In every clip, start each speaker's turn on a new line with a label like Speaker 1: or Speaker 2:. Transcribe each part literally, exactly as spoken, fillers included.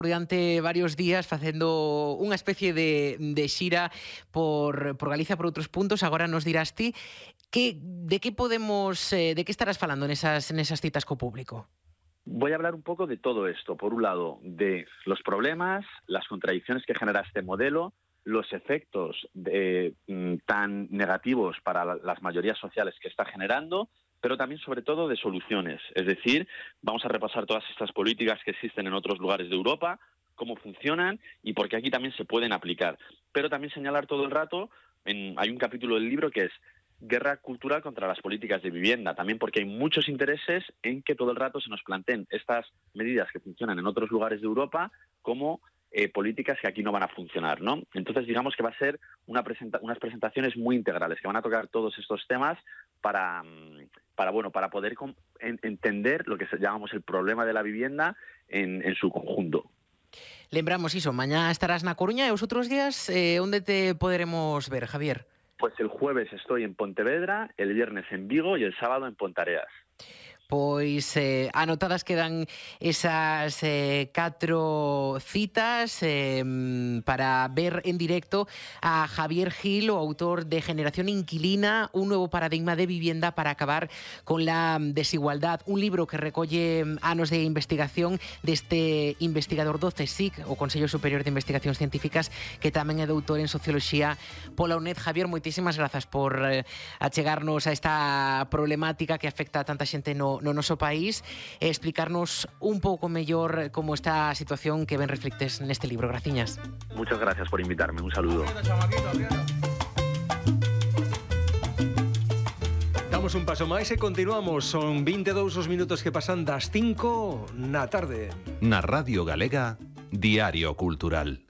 Speaker 1: durante varios días facendo unha especie de, de xira por, por Galicia por outros puntos. Agora nos dirás ti que, de que podemos, eh, de que estarás falando nesas, nesas citas co público.
Speaker 2: Voy a hablar un poco de todo esto. Por un lado, de los problemas, las contradicciones que genera este modelo, los efectos de, mm, tan negativos para la, las mayorías sociales que está generando, pero también sobre todo de soluciones. Es decir, vamos a repasar todas estas políticas que existen en otros lugares de Europa, cómo funcionan y por qué aquí también se pueden aplicar. Pero también señalar todo el rato, en, hay un capítulo del libro que es guerra cultural contra las políticas de vivienda, también porque hay muchos intereses en que todo el rato se nos planteen estas medidas que funcionan en otros lugares de Europa como eh, políticas que aquí no van a funcionar, ¿no? Entonces, digamos que va a ser una presenta unas presentaciones muy integrales, que van a tocar todos estos temas para, para, bueno, para poder en, entender lo que llamamos el problema de la vivienda en, en su conjunto.
Speaker 1: Lembramos iso, mañá estarás na Coruña e os outros días, eh, onde te poderemos ver, Javier?
Speaker 2: Pues el jueves estoy en Pontevedra, el viernes en Vigo y el sábado en Pontareas.
Speaker 1: Pois eh, anotadas quedan esas eh, catro citas eh, para ver en directo a Javier Gil, o autor de Generación Inquilina, un nuevo paradigma de vivienda para acabar con la desigualdad. Un libro que recolle anos de investigación deste investigador do CSIC, o Consello Superior de Investigacións Científicas, que tamén é doutor en Socioloxía pola UNED. Javier, moitísimas grazas por eh, achegarnos a esta problemática que afecta a tanta xente no no noso país e explicarnos un pouco mellor como está a situación que ben reflictes neste libro. Graciñas.
Speaker 2: Muchas gracias por invitarme. Un saludo.
Speaker 3: Damos un paso máis e continuamos. Son vinte e dous os minutos que pasan das cinco na tarde.
Speaker 4: Na Radio Galega, Diario Cultural.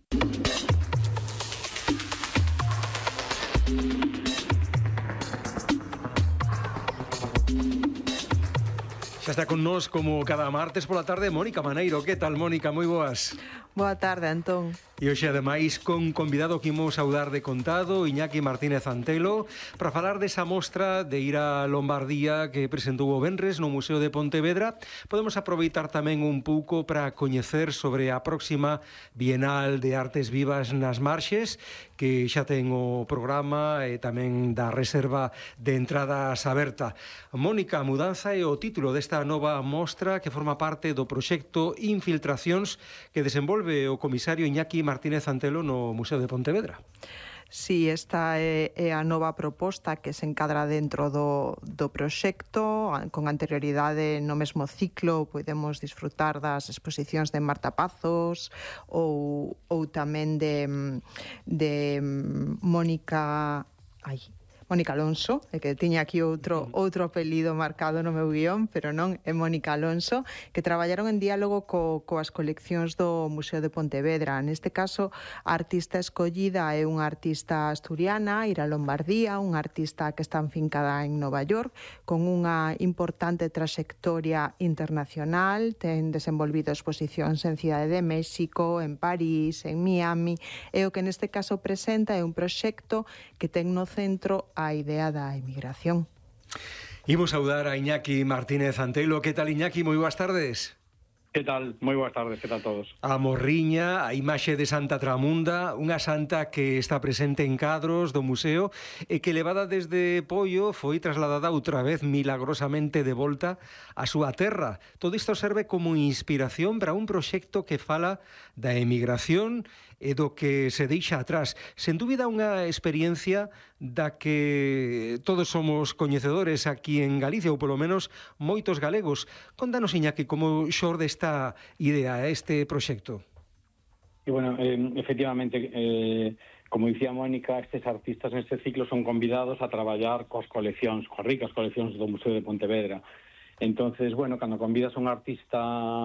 Speaker 3: Xa está con nós como cada martes pola tarde Mónica Maneiro. Que tal, Mónica? Moi boas.
Speaker 5: Boa tarde, Antón.
Speaker 3: E hoxe, ademais, con convidado que imos saudar de contado, Iñaki Martínez Antelo, para falar desa mostra de ir a Lombardía que presentou o venres no Museo de Pontevedra. Podemos aproveitar tamén un pouco para coñecer sobre a próxima Bienal de Artes Vivas nas Marxes, que xa ten o programa e tamén da reserva de entradas aberta. Mónica, a mudanza é o título desta nova mostra que forma parte do proxecto Infiltracións que desenvolve o comisario Iñaki Martínez Antelo no Museo de Pontevedra.
Speaker 5: Sí, esta é, é a nova proposta que se encadra dentro do, do proxecto. Con anterioridade no mesmo ciclo podemos disfrutar das exposicións de Marta Pazos ou, ou tamén de, de Mónica... Ai... Mónica Alonso, é que tiña aquí outro outro apelido marcado no meu guión, pero non, é Mónica Alonso, que traballaron en diálogo co, coas coleccións do Museo de Pontevedra. Neste caso, a artista escollida é unha artista asturiana, Ira Lombardía, unha artista que está enfincada en Nova York, con unha importante traxectoria internacional, ten desenvolvido exposicións en Cidade de México, en París, en Miami, e o que neste caso presenta é un proxecto que ten no centro a idea da emigración.
Speaker 3: Imos saudar a Iñaki Martínez Antelo. Que tal, Iñaki? Moi boas tardes.
Speaker 6: Que tal? Moi boas tardes, que tal todos?
Speaker 3: A morriña, a imaxe de Santa Tramunda, unha santa que está presente en cadros do museo e que levada desde Poio foi trasladada outra vez milagrosamente de volta á súa terra. Todo isto serve como inspiración para un proxecto que fala da emigración e do que se deixa atrás. Sen dúbida unha experiencia da que todos somos coñecedores aquí en Galicia, ou polo menos moitos galegos. Contanos, Iñaki, como xorde esta idea, este proxecto.
Speaker 6: E, bueno, eh, efectivamente, eh, como dicía Mónica, estes artistas neste ciclo son convidados a traballar coas coleccións, coas ricas coleccións do Museo de Pontevedra. Entonces, bueno, cando convidas a un artista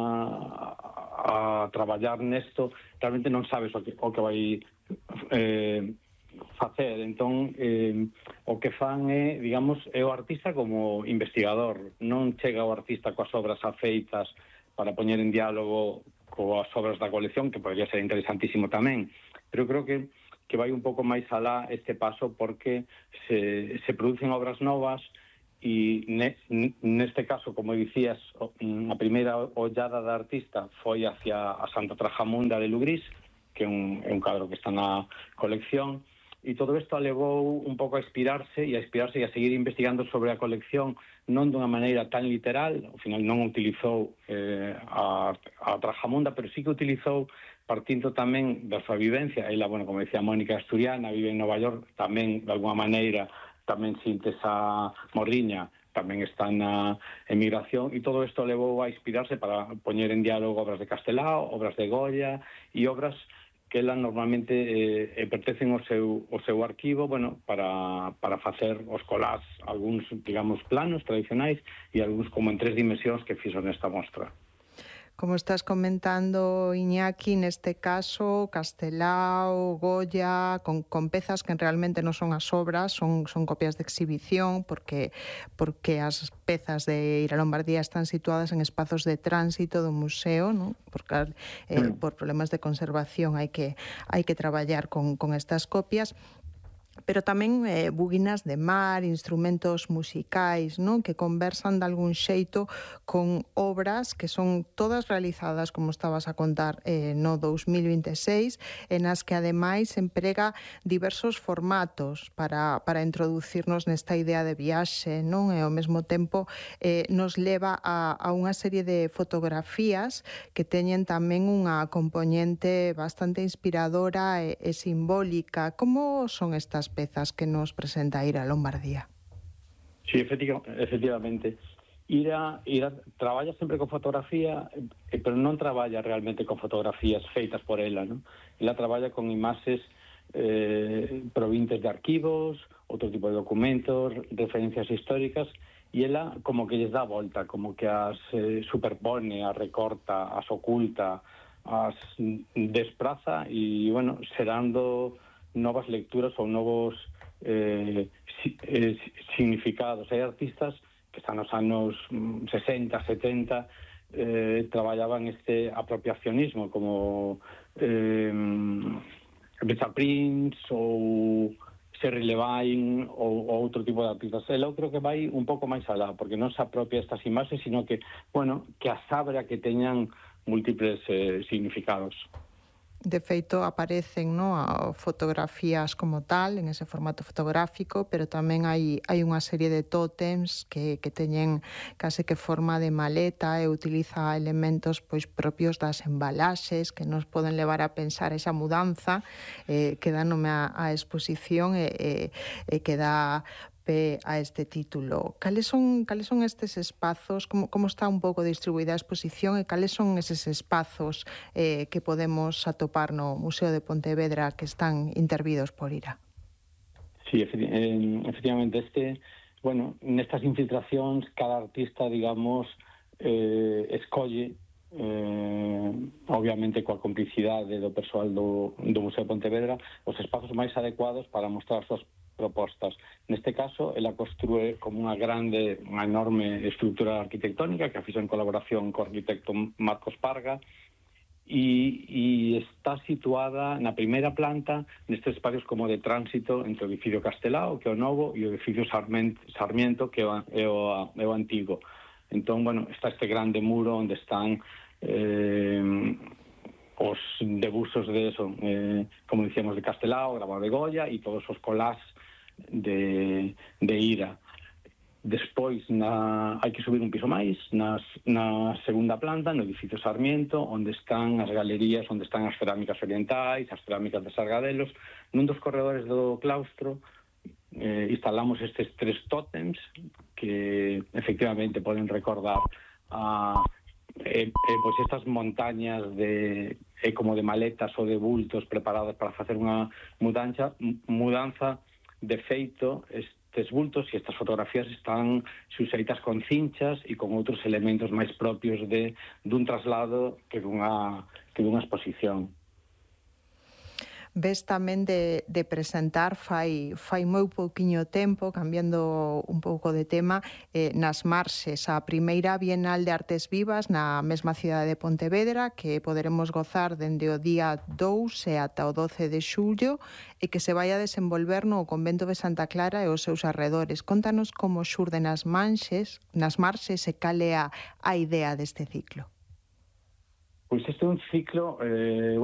Speaker 6: a, a traballar nesto, realmente non sabes o que, o que vai eh, facer. Entón, eh, o que fan é, digamos, é o artista como investigador. Non chega o artista coas obras afeitas para poñer en diálogo coas obras da colección, que podría ser interesantísimo tamén. Pero creo que, que vai un pouco máis alá este paso porque se, se producen obras novas e ne, neste caso, como dicías, a primeira ollada da artista foi hacia a Santa Trajamunda de Lugrís, que é un, é un cadro que está na colección, e todo isto levou un pouco a inspirarse e a inspirarse e a seguir investigando sobre a colección, non dunha maneira tan literal, ao final non utilizou eh, a, a Trajamunda, pero sí que utilizou, partindo tamén da súa vivencia. Ela, bueno, como decía Mónica, asturiana, vive en Nova York, tamén, de alguma maneira, tamén sintes a Morriña, tamén está na emigración, e todo isto levou a inspirarse para poñer en diálogo obras de Castelao, obras de Goya e obras que ela normalmente eh, pertencen ao seu, ao seu arquivo, bueno, para, para facer os colás, algúns, digamos, planos tradicionais e algúns como en tres dimensións que fixo nesta mostra.
Speaker 5: Como estás comentando, Iñaki, neste caso, Castelao, Goya, con, con pezas que realmente non son as obras, son, son copias de exhibición, porque, porque as pezas de Ir a Lombardía están situadas en espazos de tránsito do museo, ¿no? Porque eh, por problemas de conservación hai que, hai que traballar con, con estas copias, pero tamén eh, buguinas de mar, instrumentos musicais, non? Que conversan de algún xeito con obras que son todas realizadas, como estabas a contar, eh, no dous mil vinte e seis, en as que ademais emprega diversos formatos para, para introducirnos nesta idea de viaxe, non? E ao mesmo tempo eh, nos leva a, a unha serie de fotografías que teñen tamén unha componente bastante inspiradora e, e simbólica. Como son estas pezas que nos presenta Ira Lombardía?
Speaker 6: Sí, efectivamente. Ira, Ira traballa sempre con fotografía, pero non traballa realmente con fotografías feitas por ela, non? Ela traballa con imaxes eh, provintes de arquivos, outro tipo de documentos, referencias históricas, e ela como que lles dá a volta, como que as eh, superpone, as recorta, as oculta, as despraza, e, bueno, serando novas lecturas ou novos eh, si, eh, significados. Hai artistas que están nos anos sesenta, setenta, eh, traballaban este apropiacionismo, como eh, Richard Prince ou Shirley Levine ou, ou outro tipo de artistas. Ela eu creo que vai un pouco máis alá, porque non se apropia estas imaxes, sino que, bueno, que as abra, que teñan múltiples eh, significados.
Speaker 5: De feito, aparecen, no, fotografías como tal, en ese formato fotográfico, pero tamén hai, hai unha serie de tótems que, que teñen case que forma de maleta e utiliza elementos pois propios das embalaxes que nos poden levar a pensar esa mudanza eh, que dá nome a, a exposición e, e, e que dá a este título. Cales son, cales son estes espazos, como, como está un pouco distribuída a exposición e cales son eses espazos eh, que podemos atopar no Museo de Pontevedra que están intervidos por Ira?
Speaker 6: Sí, efectivamente, este, bueno, nestas infiltracións cada artista, digamos, eh, escolle eh, obviamente coa complicidade do persoal do, do Museo de Pontevedra os espazos máis adecuados para mostrar as súas propostas. Neste caso, ela construe como unha grande, unha enorme estrutura arquitectónica que a fixo en colaboración co arquitecto Marcos Parga e, e está situada na primeira planta nestes espacios como de tránsito entre o edificio Castelao, que é o novo, e o edificio Sarmiento, que é o, é o, é o antigo. Entón, bueno, está este grande muro onde están eh, os debuxos de eso, eh, como dicíamos, de Castelao, grabado de Goya, e todos os colás de, de Ira. Despois na, hai que subir un piso máis nas, na segunda planta, no edificio Sarmiento, onde están as galerías, onde están as cerámicas orientais, as cerámicas de Sargadelos. Nun dos corredores do claustro eh, instalamos estes tres tótems que efectivamente poden recordar a eh, eh, pois estas montañas de eh, como de maletas ou de bultos preparadas para facer unha mudanza, mudanza. De feito, estes bultos e estas fotografías están suxeitas con cinchas e con outros elementos máis propios de dun traslado que dunha, que dunha exposición.
Speaker 5: ves tamén de, de presentar fai, fai moi pouquiño tempo, cambiando un pouco de tema, eh, nas Marxes, a primeira Bienal de Artes Vivas na mesma cidade de Pontevedra, que poderemos gozar dende o día dous e ata o doce de xullo, e que se vai a desenvolver no Convento de Santa Clara e os seus arredores. Contanos como xurde nas Manxes, nas Marxes e cal é a, a idea deste ciclo.
Speaker 6: Pois este é un ciclo, eh,